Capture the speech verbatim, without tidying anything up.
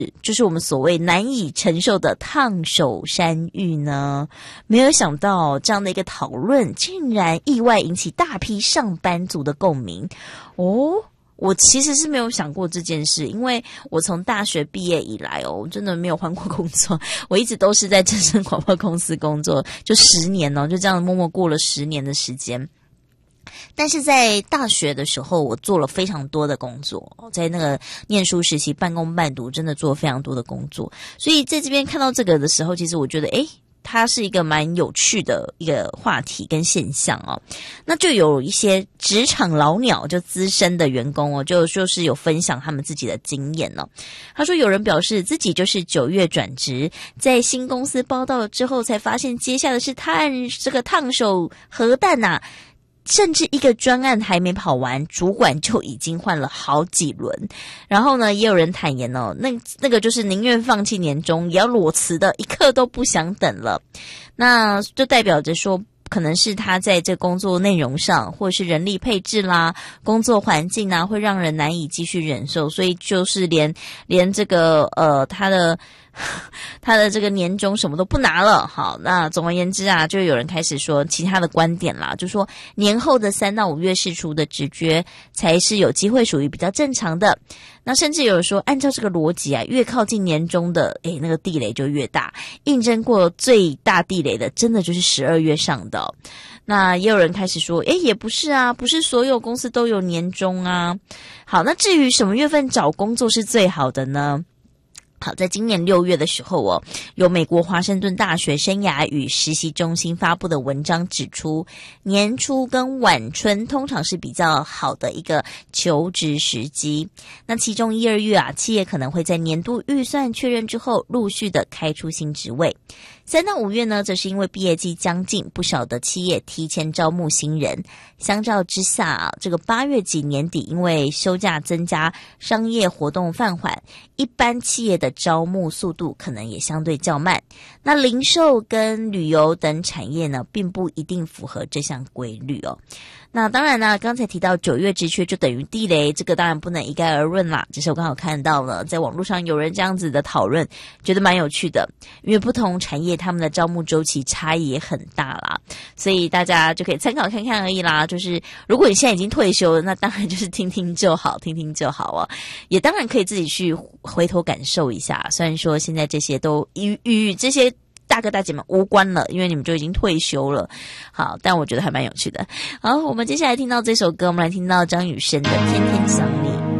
就是我们所谓难以承受的烫手山芋呢？没有想到这样的一个讨论，竟然意外引起大批上班族的共鸣哦。我其实是没有想过这件事，因为我从大学毕业以来哦，我真的没有换过工作，我一直都是在正声广播公司工作，就十年哦，就这样默默过了十年的时间。但是在大学的时候，我做了非常多的工作，在那个念书时期半工半读，真的做了非常多的工作。所以在这边看到这个的时候，其实我觉得诶它是一个蛮有趣的一个话题跟现象哦。那就有一些职场老鸟，就资深的员工哦，就就是有分享他们自己的经验哦。他说有人表示自己就是九月转职，在新公司报到了之后，才发现接下的是烫这个烫手核弹呐、啊。甚至一个专案还没跑完，主管就已经换了好几轮。然后呢，也有人坦言哦，那那个就是宁愿放弃年终，也要裸辞的，一刻都不想等了。那就代表着说，可能是他在这工作内容上，或者是人力配置啦、工作环境啊，会让人难以继续忍受，所以就是连连这个呃他的。他的这个年终什么都不拿了。好，那总而言之啊，就有人开始说其他的观点啦，就说年后的三到五月释出的职缺才是有机会属于比较正常的。那甚至有人说，按照这个逻辑啊，越靠近年终的，诶，那个地雷就越大。应征过最大地雷的，真的就是十二月上的哦。那也有人开始说，诶，也不是啊，不是所有公司都有年终啊。好，那至于什么月份找工作是最好的呢？好，在今年六月的时候哦，有美国华盛顿大学生涯与实习中心发布的文章指出，年初跟晚春通常是比较好的一个求职时机。那其中一二月啊，企业可能会在年度预算确认之后，陆续的开出新职位。三到五月呢，则是因为毕业季将近，不少的企业提前招募新人。相较之下啊，这个八月及年底，因为休假增加，商业活动放缓，一般企业的招募速度可能也相对较慢。那零售跟旅游等产业呢，并不一定符合这项规律哦。那当然呢，刚才提到九月职缺就等于地雷，这个当然不能一概而论啦。只是我刚好看到了，在网络上有人这样子的讨论，觉得蛮有趣的。因为不同产业他们的招募周期差异也很大啦，所以大家就可以参考看看而已啦。就是如果你现在已经退休了，那当然就是听听就好，听听就好哦。也当然可以自己去回头感受一下。虽然说现在这些都与与这些大哥大姐们无关了，因为你们就已经退休了。好，但我觉得还蛮有趣的。好，我们接下来听到这首歌，我们来听到张雨生的《天天想你》。